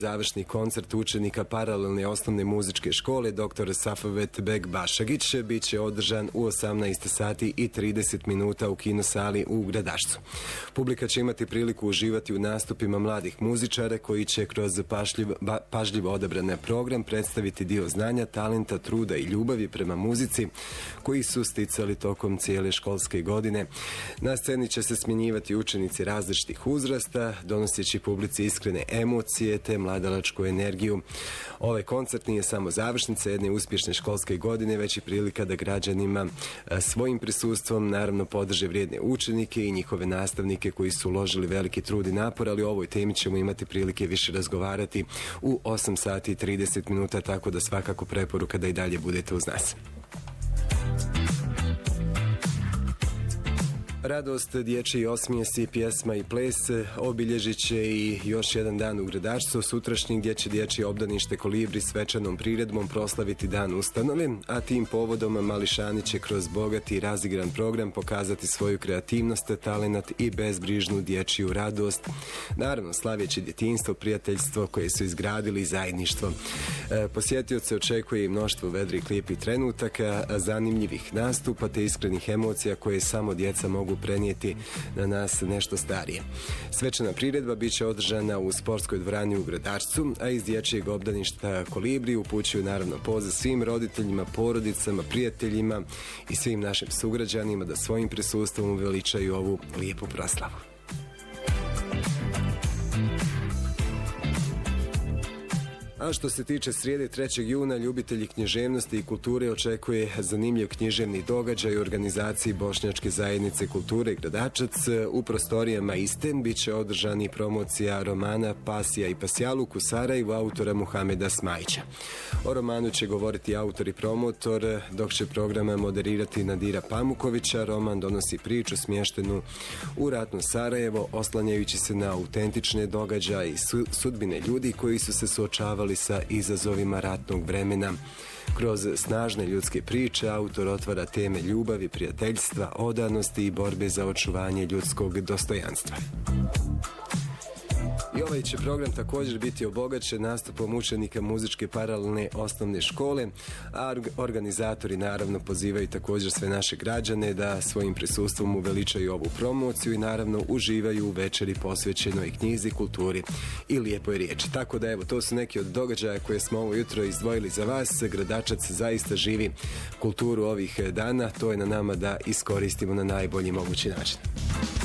Završni koncert učenika paralelne osnovne muzičke škole dr. Safavet Begbašagić bit će održan u 18 sati i 30 minuta u kinosali u Gradačcu. Publika će imati priliku uživati u nastupima mladih muzičara koji će kroz pažljivo odabran program predstaviti dio znanja, talenta, truda i ljubavi prema muzici koji su sticali tokom cijele školske godine. Na sceni će se smjenjivati učenici različitih uzrasta, donoseći publici iskrene emocije te mladalačku energiju. Ovaj koncert nije samo završnica jedne uspješne školske godine, već i prilika da građanima svojim prisustvom naravno podrže vrijedne učenike i njihove nastavnike koji su uložili veliki trud i napor, ali o ovoj temi ćemo imati prilike više razgovarati u 8 sati i 30 minuta, tako da svakako preporuka da i dalje budete uz nas. Radost, dječji osmijesi, pjesma i ples obilježit će i još jedan dan u Gradačcu, sutrašnji gdje će dječje obdanište Kolibri svečanom priredbom proslaviti dan ustanove, a tim povodom mališani će kroz bogati i razigran program pokazati svoju kreativnost, talenat i bezbrižnu dječju radost, naravno slavjeći djetinjstvo, prijateljstvo koje su izgradili zajedništvo. Posjetioce očekuje i mnoštvo vedrih lijepih trenutaka, zanimljivih nastupa te iskrenih emocija koje samo djeca mogu prenijeti na nas nešto starije. Svečana priredba bit će održana u sportskoj dvorani u Gradačcu, a iz dječjeg obdaništa Kolibri upućuju naravno poziv svim roditeljima, porodicama, prijateljima i svim našim sugrađanima da svojim prisustvom uveličaju ovu lijepu proslavu. A što se tiče srijede 3. juna, ljubitelji književnosti i kulture očekuje zanimljiv književni događaj u organizaciji Bošnjačke zajednice kulture Gradačac. U prostorijama iste bit će održani promocija romana Pasija i Pasjaluk u Sarajevu autora Muhameda Smajića. O romanu će govoriti autor i promotor, dok će program moderirati Nadira Pamukovića. Roman donosi priču smještenu u ratno Sarajevo, oslanjajući se na autentične događaje i sudbine ljudi koji su se suočavali sa izazovima ratnog vremena. Kroz snažne ljudske priče autor otvara teme ljubavi, prijateljstva, odanosti i borbe za očuvanje ljudskog dostojanstva. I ovaj će program također biti obogaćen nastupom učenika muzičke paralelne osnovne škole, a organizatori naravno pozivaju također sve naše građane da svojim prisustvom uveličaju ovu promociju i naravno uživaju u večeri posvećenoj knjizi, kulturi i lijepoj riječi. Tako da evo, to su neki od događaja koje smo ovo jutro izdvojili za vas. Gradačac zaista živi kulturu ovih dana, to je na nama da iskoristimo na najbolji mogući način.